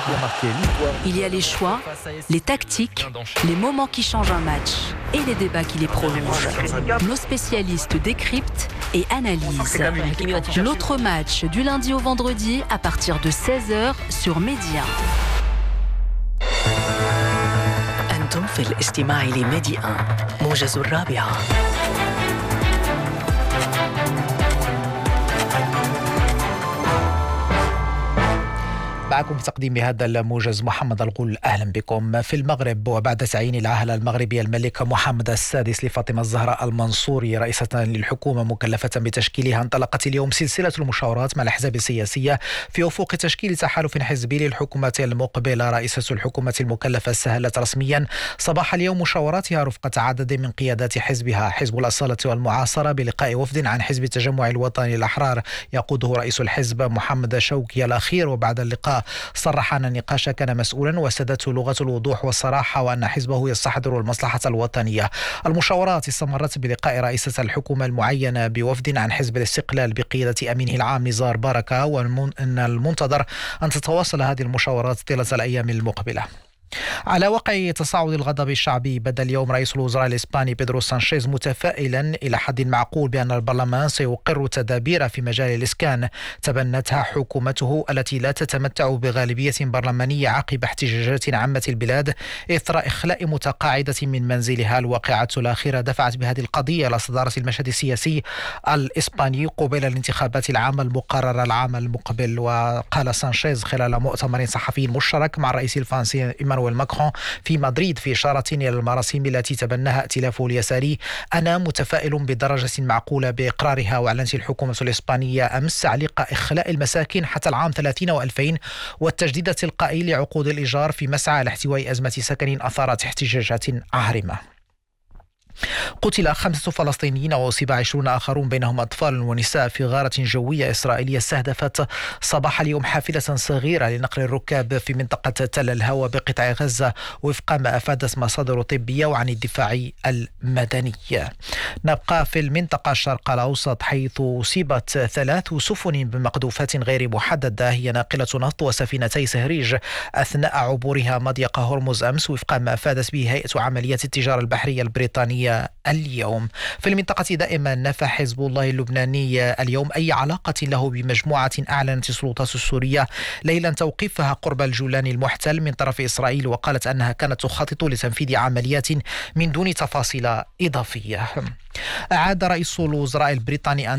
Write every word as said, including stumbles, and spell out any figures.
Il y a les choix, les tactiques, les moments qui changent un match et les débats qui les prolongent. Nos spécialistes décryptent et analysent. L'autre match du lundi au vendredi à partir de seize heures sur Média. أنتم في الاستماع لميديا موجز الرابعة. معكم في تقديم هذا الموجز محمد الغول. أهلا بكم. في المغرب وبعد تعيين العاهل المغربي الملك محمد السادس لفاطمة الزهراء المنصوري رئيسة للحكومة مكلفة بتشكيلها، انطلقت اليوم سلسلة المشاورات مع الأحزاب السياسية في أفق تشكيل تحالف حزبي للحكومة المقبلة. رئيسة الحكومة المكلفة سهلت رسميا صباح اليوم مشاوراتها رفقة عدد من قيادات حزبها حزب الأصالة والمعاصرة بلقاء وفد عن حزب التجمع الوطني الأحرار يقوده رئيس الحزب محمد شوقي الأخير. وبعد اللقاء صرح أن النقاش كان مسؤولا وسدته لغة الوضوح والصراحة وأن حزبه يستحضر المصلحة الوطنية. المشاورات استمرت بلقاء رئيسة الحكومة المعينة بوفد عن حزب الاستقلال بقيادة أمينه العام نزار بركة، وأن المنتظر أن تتواصل هذه المشاورات طيلة الأيام المقبلة. على وقع تصاعد الغضب الشعبي بدا اليوم رئيس الوزراء الإسباني بيدرو سانشيز متفائلا إلى حد معقول بأن البرلمان سيقر تدابير في مجال الإسكان تبنتها حكومته التي لا تتمتع بغالبية برلمانية عقب احتجاجات عامة البلاد إثر إخلاء متقاعدة من منزلها. الواقعة الأخيرة دفعت بهذه القضية إلى صدارة المشهد السياسي الإسباني قبيل الانتخابات العامة المقررة العام المقبل. وقال سانشيز خلال مؤتمر صحفي مشترك مع الرئيس الفرنسي إيمانويل ماكرون في مدريد في إشارة إلى المراسيم التي تبناها ائتلافه اليساري: أنا متفائل بدرجة معقولة بإقرارها. وأعلنت الحكومة الإسبانية أمس تعليق إخلاء المساكن حتى العام ثلاثين وألفين والتجديد التلقائي لعقود الإيجار في مسعى لاحتواء أزمة سكن أثارت احتجاجات عارمة. قتل خمسة فلسطينيين وأصيب عشرون آخرون بينهم أطفال ونساء في غارة جوية إسرائيلية استهدفت صباح اليوم حافلة صغيرة لنقل الركاب في منطقة تل الهوى بقطاع غزة وفق ما أفادت مصادر طبية وعن الدفاع المدني. نبقى في المنطقة الشرق الأوسط حيث أصيبت ثلاث سفن بمقذوفات غير محددة هي ناقلة نفط وسفينتي سهريج أثناء عبورها مضيق هرمز أمس وفق ما أفادت به هيئة عمليات التجارة البحرية البريطانية اليوم. في المنطقة دائما نفى حزب الله اللبناني اليوم أي علاقة له بمجموعة أعلنت السلطات السورية ليلا توقيفها قرب الجولان المحتل من طرف إسرائيل، وقالت أنها كانت تخطط لتنفيذ عمليات من دون تفاصيل إضافية. أعاد رئيس الوزراء البريطاني